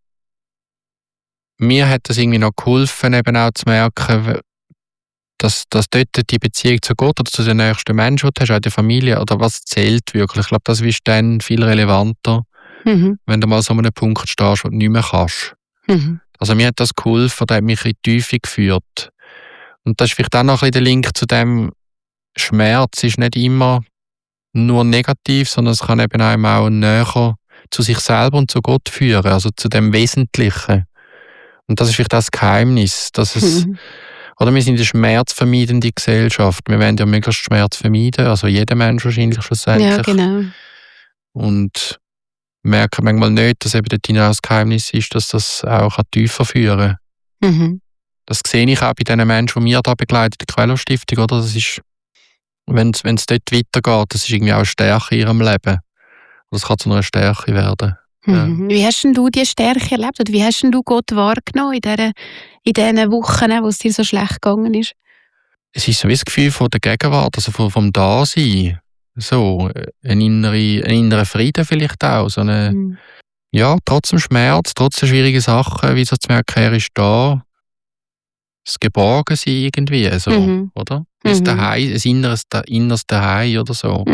mir hat das irgendwie noch geholfen, eben auch zu merken, dass dort die Beziehung zu Gott oder zu den nächsten Menschen, die du hast, auch die Familie, oder was zählt wirklich. Ich glaube, das ist dann viel relevanter, wenn du mal so an einem Punkt stehst, wo du nicht mehr kannst. Also mir hat das geholfen, das hat mich in die Tiefe geführt. Und das ist vielleicht auch noch ein bisschen der Link zu dem, Schmerz ist nicht immer nur negativ, sondern es kann eben einem auch näher zu sich selber und zu Gott führen, also zu dem Wesentlichen. Und das ist vielleicht das Geheimnis, dass es, oder wir sind eine schmerzvermeidende Gesellschaft. Wir wollen ja möglichst Schmerz vermeiden, also jeder Mensch wahrscheinlich schlussendlich. Ja, genau. Und merken manchmal nicht, dass eben dort das Geheimnis ist, dass das auch tiefer führen kann. Das sehe ich auch bei den Menschen, die wir da begleiten, die Quello-Stiftung, oder? Das ist, wenn es dort weitergeht, das ist irgendwie auch eine Stärke in ihrem Leben. Das kann zu einer Stärke werden. Ja. Wie hast denn du diese Stärke erlebt? Oder wie hast denn du Gott wahrgenommen in diesen Wochen, wo es dir so schlecht gegangen ist? Es ist so wie das Gefühl von der Gegenwart, also vom Dasein. So, ein innerer Frieden vielleicht auch. So eine, ja, trotz dem Schmerz, trotz der schwierigen Sachen, wie so zu merken, er ist da. Das Geborgensein irgendwie, so, oder? Ein Daheim, ein inneres Daheim oder so.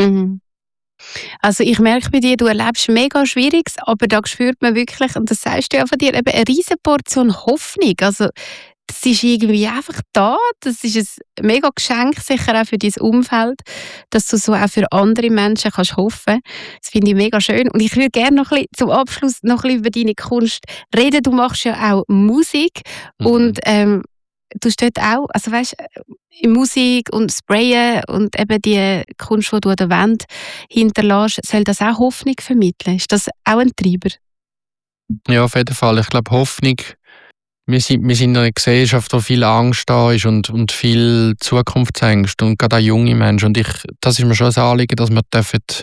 Also ich merke bei dir, du erlebst mega Schwieriges, aber da spürt man wirklich, und das sagst du ja von dir, eben eine riesen Portion Hoffnung. Also das ist irgendwie einfach da, das ist ein mega Geschenk, sicher auch für dein Umfeld, dass du so auch für andere Menschen kannst hoffen. Das finde ich mega schön. Und ich würde gerne noch ein bisschen, zum Abschluss noch ein bisschen über deine Kunst reden. Du machst ja auch Musik und du stehst auch, also weißt, in Musik und Sprayen und eben die Kunst, die du an der Wand hinterlässt, soll das auch Hoffnung vermitteln? Ist das auch ein Treiber? Ja, auf jeden Fall. Ich glaube, Hoffnung, wir sind in einer Gesellschaft, wo viel Angst da ist und viel Zukunftsängste und gerade auch junge Menschen. Und das ist mir schon ein Anliegen, dass wir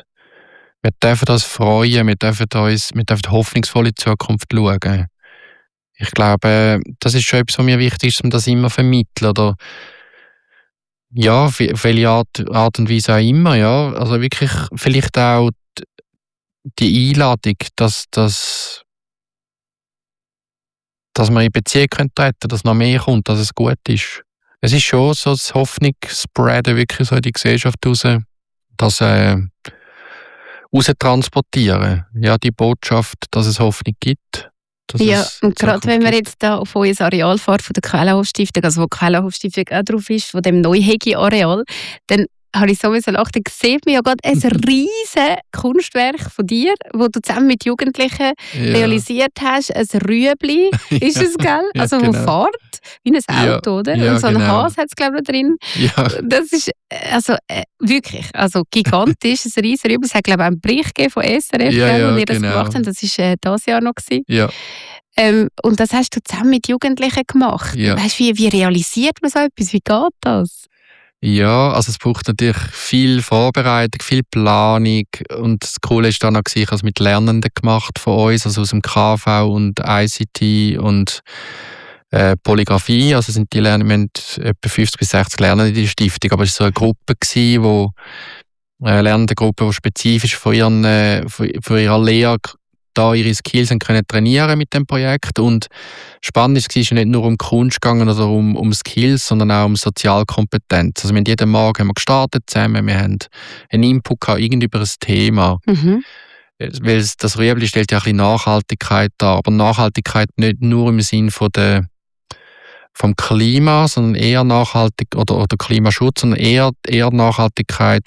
dürfen uns freuen, wir dürfen hoffnungsvoll in die Zukunft schauen. Ich glaube, das ist schon etwas, was mir wichtig ist, um das immer zu vermitteln. Oder ja, auf welche Art und Weise auch immer. Ja. Also wirklich vielleicht auch die Einladung, dass wir in Beziehung treten können, dass noch mehr kommt, dass es gut ist. Es ist schon so das Hoffnung spreaden, wirklich so in die Gesellschaft raus, das transportieren. Ja, die Botschaft, dass es Hoffnung gibt. Ja, und gerade wenn wir jetzt da auf euer Areal fahren von der Quellenhof-Stiftung, also wo die Quellenhof-Stiftung auch drauf ist, von dem Neuhegi-Areal, dann habe ich sowieso lacht, dann sieht man ja gerade ein riesiges Kunstwerk von dir, wo du zusammen mit Jugendlichen realisiert hast, ein Rüebli, ist es, gell? Also wo fährt, wie ein Auto, oder? Und so ein Hase hat es, glaube ich, drin. Ja. Das ist also wirklich, also gigantisch, ein riesiges Rüebli. Es hat, glaube ich, auch einen Bericht gegeben von SRF, wo ihr das gemacht habt. Das war dieses Jahr noch. Ja. Und das hast du zusammen mit Jugendlichen gemacht. Ja. Weißt du, wie realisiert man so etwas? Wie geht das? Ja, also es braucht natürlich viel Vorbereitung, viel Planung und das Coole ist dann noch, ich habe es mit Lernenden gemacht von uns, also aus dem KV und ICT und Polygraphie, also sind die Lernenden, wir haben etwa 50 bis 60 Lernende in der Stiftung, aber es war so eine Gruppe gewesen, Lernendengruppe, die spezifisch von ihrer Lehre da ihre Skills können trainieren mit dem Projekt. Und spannend war es nicht nur um Kunst gegangen oder um Skills, sondern auch um Sozialkompetenz. Also wir haben jeden Morgen gestartet zusammen, wir haben einen Input gehabt, irgendwie über ein Thema. Weil das Rüebli stellt ja ein bisschen Nachhaltigkeit dar, aber Nachhaltigkeit nicht nur im Sinn vom Klima, sondern eher nachhaltig oder Klimaschutz, sondern eher Nachhaltigkeit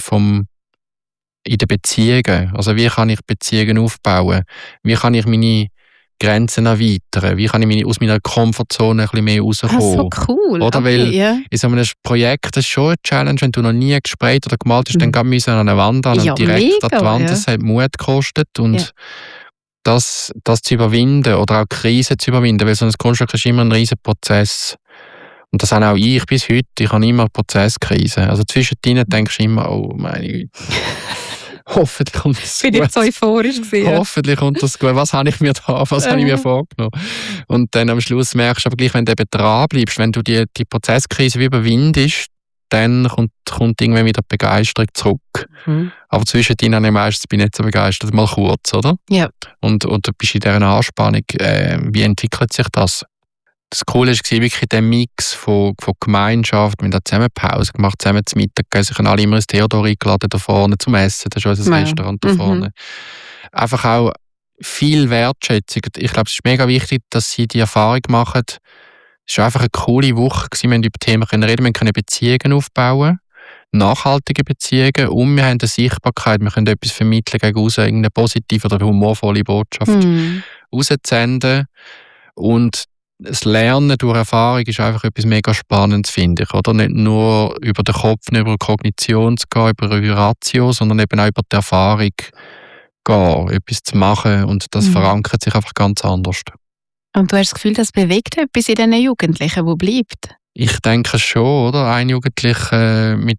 in den Beziehungen. Also wie kann ich Beziehungen aufbauen? Wie kann ich meine Grenzen erweitern? Wie kann ich aus meiner Komfortzone ein bisschen mehr rauskommen? So cool. Oder? Okay, Weil in so einem Projekt, das ist schon eine Challenge, wenn du noch nie gesprayt oder gemalt hast, dann gehen wir an eine Wand an und direkt an die Wand. Das hat Mut gekostet und das zu überwinden oder auch Krisen zu überwinden, weil so ein Kunstwerk ist immer ein riesen Prozess. Und das habe auch ich bis heute. Ich habe immer Prozesskrisen. Also zwischendrin denkst du immer, oh meine Güte, hoffentlich kommt das gut. Ich bin jetzt so euphorisch gewesen. Hoffentlich kommt das gut. Was habe ich mir habe ich mir vorgenommen? Und dann am Schluss merkst du aber gleich, wenn du eben dran bleibst, wenn du die Prozesskrise wie überwindest, dann kommt irgendwann wieder die Begeisterung zurück. Aber zwischendrin habe ich meistens bin ich nicht so begeistert, mal kurz, oder? Ja. Und du bist in dieser Anspannung. Wie entwickelt sich das? Das Coole war wirklich der Mix von Gemeinschaft. Wir haben da zusammen Pause gemacht, zusammen zum Mittag. Sie haben alle immer ins Theodor eingeladen da vorne zum Essen. Das ist unser Restaurant da vorne. Einfach auch viel Wertschätzung. Ich glaube, es ist mega wichtig, dass sie die Erfahrung machen. Es war einfach eine coole Woche. Wir haben über Themen reden, wir können Beziehungen aufbauen, nachhaltige Beziehungen und wir haben eine Sichtbarkeit. Wir können etwas vermitteln gegen raus, irgendeine positive oder humorvolle Botschaft raussenden. Und das Lernen durch Erfahrung ist einfach etwas mega Spannendes, finde ich. Oder? Nicht nur über den Kopf, nicht über Kognition zu gehen, über Ratio, sondern eben auch über die Erfahrung gehen, etwas zu machen. Und das verankert sich einfach ganz anders. Und du hast das Gefühl, das bewegt etwas in diesen Jugendlichen, wo bleibt? Ich denke schon, oder? Ein Jugendlicher mit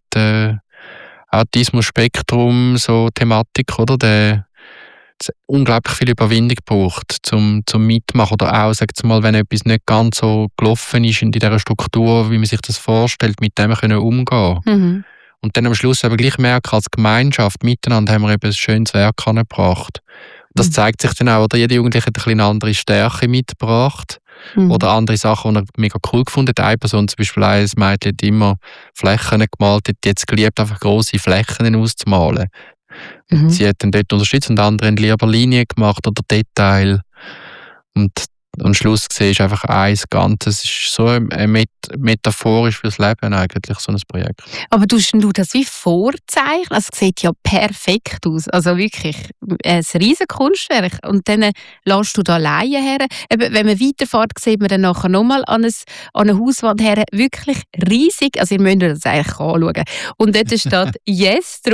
Autismus-Spektrum, so Thematik, oder? Der unglaublich viel Überwindung braucht, zum Mitmachen. Oder auch, sagt mal, wenn etwas nicht ganz so gelaufen ist in dieser Struktur, wie man sich das vorstellt, mit dem können umgehen. Und dann am Schluss aber gleich merken, als Gemeinschaft miteinander haben wir eben ein schönes Werk angebracht. Das zeigt sich dann auch, oder? Jeder Jugendliche hat eine andere Stärke mitgebracht. Oder andere Sachen, die er mega cool gefunden hat. Eine Person, zum Beispiel ein Mädchen, hat immer Flächen gemalt, hat jetzt geliebt, einfach grosse Flächen auszumalen. Sie hat dann dort unterstützt und andere haben lieber Linien gemacht oder Detail. Und am Schluss siehst du einfach eins Ganzes. Es ist so metaphorisch fürs Leben eigentlich, so ein Projekt. Aber du das wie vorzeichnen? Also es sieht ja perfekt aus. Also wirklich ein riesen Kunstwerk. Und dann lässt du da Laien her. Eben, wenn man weiterfährt, sieht man dann nachher nochmal an eine Hauswand her. Wirklich riesig. Also ihr müsst das eigentlich anschauen. Und dort steht «Yes»